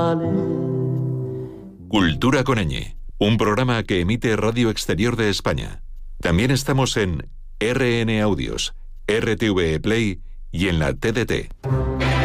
Cultura con ñ, un programa que emite Radio Exterior de España. También estamos en RN Audios, RTV Play y en la TDT.